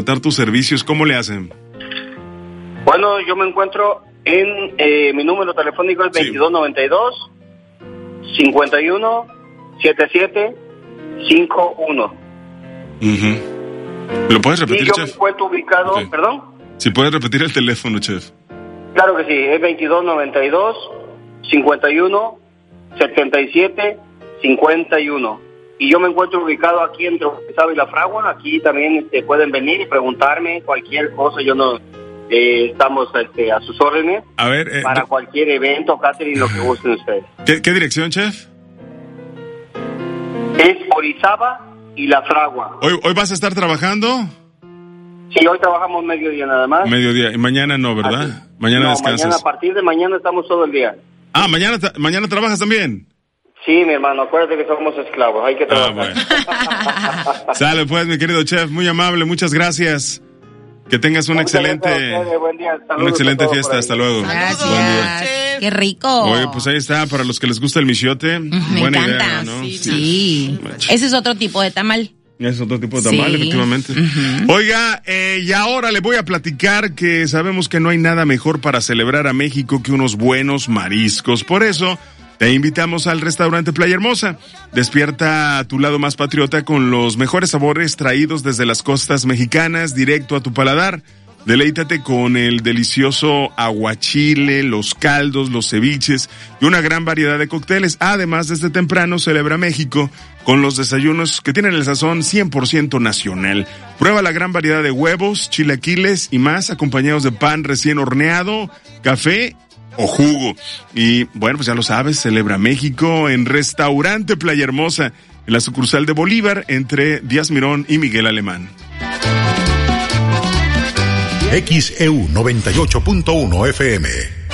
tus servicios, ¿cómo le hacen? Bueno, yo me encuentro en mi número telefónico es 2292 51 77 51. ¿Lo puedes repetir, chef? Chef? Me encuentro ubicado, Okay. ¿Perdón? Si puedes repetir el teléfono, chef. Claro que sí, es 2292 51 77 51. Y yo me encuentro ubicado aquí entre Orizaba y La Fragua. Aquí también pueden venir y preguntarme cualquier cosa. Yo no estamos a sus órdenes. A ver, para cualquier evento, catering, lo que gusten ustedes. ¿Qué dirección, chef? Es Orizaba y La Fragua. ¿Hoy vas a estar trabajando? Sí, hoy trabajamos mediodía nada más. Mediodía. Y mañana no, ¿verdad? Así. Mañana no, descansas. Mañana, a partir de mañana estamos todo el día. Ah, mañana trabajas también. Sí, mi hermano, acuérdate que somos esclavos, hay que trabajar. Bueno. Sale pues, mi querido chef, muy amable, muchas gracias. Que tengas una excelente fiesta, hasta luego. Gracias. Buen día. Qué rico. Oye, pues ahí está, para los que les gusta el michiote. Me buena encanta. idea, ¿no? Sí. Ese es otro tipo de tamal. Es otro tipo de tamal, Sí. efectivamente. Oiga, y ahora le voy a platicar que sabemos que no hay nada mejor para celebrar a México que unos buenos mariscos. Por eso te invitamos al restaurante Playa Hermosa. Despierta a tu lado más patriota con los mejores sabores traídos desde las costas mexicanas directo a tu paladar. Deleítate con el delicioso aguachile, los caldos, los ceviches y una gran variedad de cócteles. Además, desde temprano celebra México con los desayunos que tienen el sazón 100% nacional. Prueba la gran variedad de huevos, chilaquiles y más, acompañados de pan recién horneado, café o jugo. Y bueno, pues ya lo sabes, celebra México en Restaurante Playa Hermosa, en la sucursal de Bolívar, entre Díaz Mirón y Miguel Alemán. XEU 98.1 FM.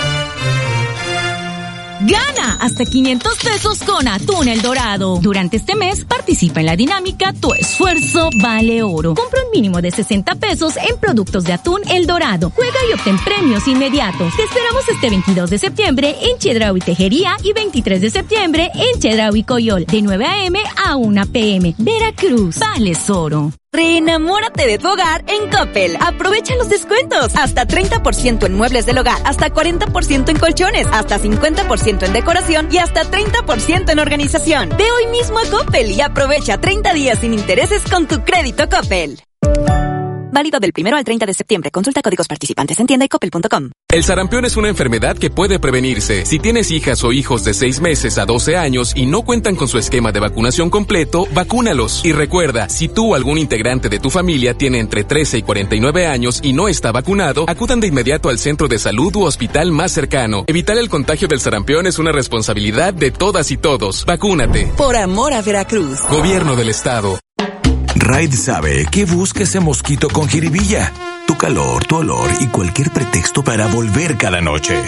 Gana hasta 500 pesos con Atún El Dorado. Durante este mes participa en la dinámica Tu Esfuerzo Vale Oro. Compra un mínimo de 60 pesos en productos de Atún El Dorado. Juega y obtén premios inmediatos. Te esperamos este 22 de septiembre en Chedraui Tejería y 23 de septiembre en Chedraui Coyol, de 9 a.m. a 1 p.m. Veracruz, vales oro. Reenamórate de tu hogar en Coppel. Aprovecha los descuentos. Hasta 30% en muebles del hogar, hasta 40% en colchones, hasta 50% en decoración y hasta 30% en organización. Ve hoy mismo a Coppel y aprovecha 30 días sin intereses con tu crédito Coppel. Válido del 1 al 30 de septiembre. Consulta códigos participantes en tienda y coppel.com. El sarampión es una enfermedad que puede prevenirse. Si tienes hijas o hijos de 6 meses a 12 años y no cuentan con su esquema de vacunación completo, vacúnalos. Y recuerda, si tú o algún integrante de tu familia tiene entre 13 y 49 años y no está vacunado, acudan de inmediato al centro de salud u hospital más cercano. Evitar el contagio del sarampión es una responsabilidad de todas y todos. Vacúnate. Por amor a Veracruz. Gobierno del Estado. Raid sabe que busca ese mosquito con jiribilla, tu calor, tu olor y cualquier pretexto para volver cada noche.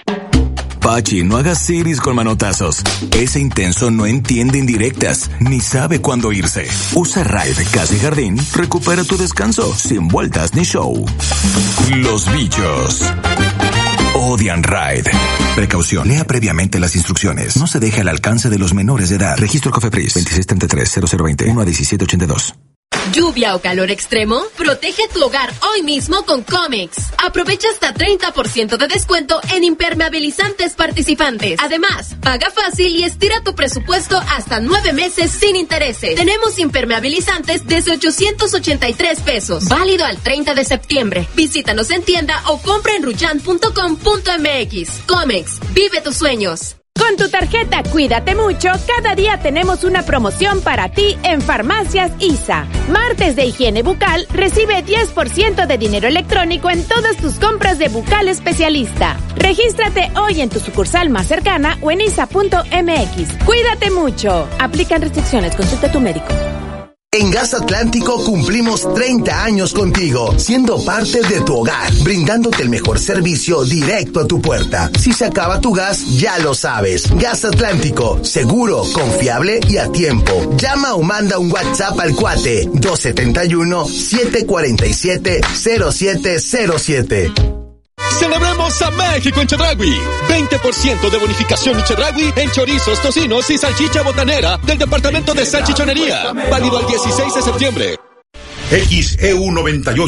Pachi, no hagas siris con manotazos. Ese intenso no entiende indirectas, ni sabe cuándo irse. Usa Raid Casa y Jardín, recupera tu descanso, sin vueltas ni show. Los bichos odian Raid. Precaución, lea previamente las instrucciones. No se deje al alcance de los menores de edad. Registro Cofepris 2633-0020 1 a 1782. ¿Lluvia o calor extremo? Protege tu hogar hoy mismo con Comex. Aprovecha hasta 30% de descuento en impermeabilizantes participantes. Además, paga fácil y estira tu presupuesto hasta 9 meses sin intereses. Tenemos impermeabilizantes desde 883 pesos. Válido al 30 de septiembre. Visítanos en tienda o compra en ruyan.com.mx. Comex, vive tus sueños. Con tu tarjeta Cuídate Mucho, cada día tenemos una promoción para ti en Farmacias ISA. Martes de higiene bucal, recibe 10% de dinero electrónico en todas tus compras de bucal especialista. Regístrate hoy en tu sucursal más cercana o en isa.mx. Cuídate mucho. Aplican restricciones, consulta a tu médico. En Gas Atlántico cumplimos 30 años contigo, siendo parte de tu hogar, brindándote el mejor servicio directo a tu puerta. Si se acaba tu gas, ya lo sabes. Gas Atlántico, seguro, confiable y a tiempo. Llama o manda un WhatsApp al cuate 271-747-0707. ¡Celebremos a México en Chedraui! 20% de bonificación en Chedraui en chorizos, tocinos y salchicha botanera del Departamento de Salchichonería. Válido al 16 de septiembre. XEU 98.